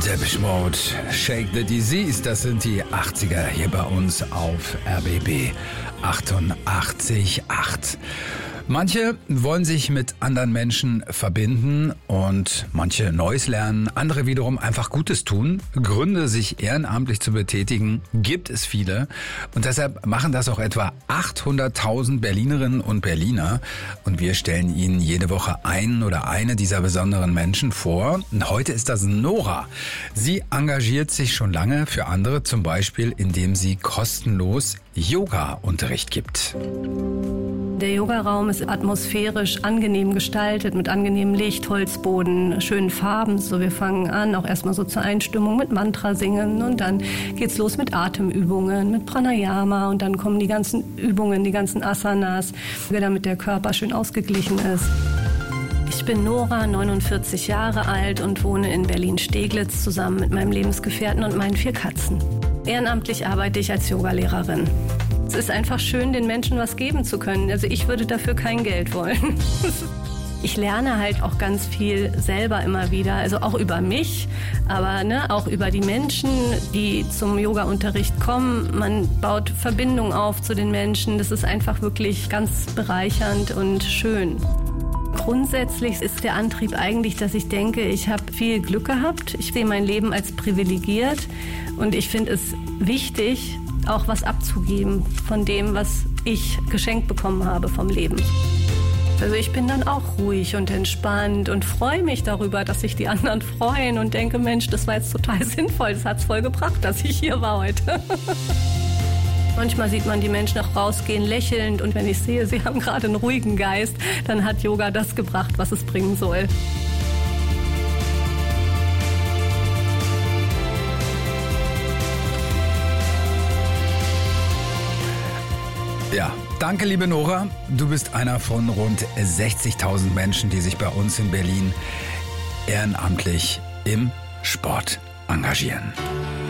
Depeche Mode, Shake the Disease, das sind die 80er hier bei uns auf RBB 88.8. Manche wollen sich mit anderen Menschen verbinden und manche Neues lernen, andere wiederum einfach Gutes tun. Gründe, sich ehrenamtlich zu betätigen, gibt es viele und deshalb machen das auch etwa 800.000 Berlinerinnen und Berliner und wir stellen Ihnen jede Woche einen oder eine dieser besonderen Menschen vor. Und heute ist das Nora. Sie engagiert sich schon lange für andere, zum Beispiel indem sie kostenlos Yoga-Unterricht gibt. Der Yogaraum ist atmosphärisch angenehm gestaltet, mit angenehmem Licht, Holzboden, schönen Farben. So, wir fangen an, auch erstmal so zur Einstimmung mit Mantra singen und dann geht's los mit Atemübungen, mit Pranayama und dann kommen die ganzen Übungen, die ganzen Asanas, damit der Körper schön ausgeglichen ist. Ich bin Nora, 49 Jahre alt und wohne in Berlin-Steglitz zusammen mit meinem Lebensgefährten und meinen 4 Katzen. Ehrenamtlich arbeite ich als Yogalehrerin. Es ist einfach schön, den Menschen was geben zu können. Also ich würde dafür kein Geld wollen. Ich lerne halt auch ganz viel selber immer wieder, also auch über mich, aber auch über die Menschen, die zum Yoga-Unterricht kommen. Man baut Verbindung auf zu den Menschen. Das ist einfach wirklich ganz bereichernd und schön. Grundsätzlich ist der Antrieb eigentlich, dass ich denke, ich habe viel Glück gehabt. Ich sehe mein Leben als privilegiert und ich finde es wichtig, auch was abzugeben von dem, was ich geschenkt bekommen habe vom Leben. Also ich bin dann auch ruhig und entspannt und freue mich darüber, dass sich die anderen freuen und denke, Mensch, das war jetzt total sinnvoll, das hat es voll gebracht, dass ich hier war heute. Manchmal sieht man die Menschen auch rausgehen, lächelnd und wenn ich sehe, sie haben gerade einen ruhigen Geist, dann hat Yoga das gebracht, was es bringen soll. Ja, danke liebe Nora. Du bist einer von rund 60.000 Menschen, die sich bei uns in Berlin ehrenamtlich im Sport engagieren.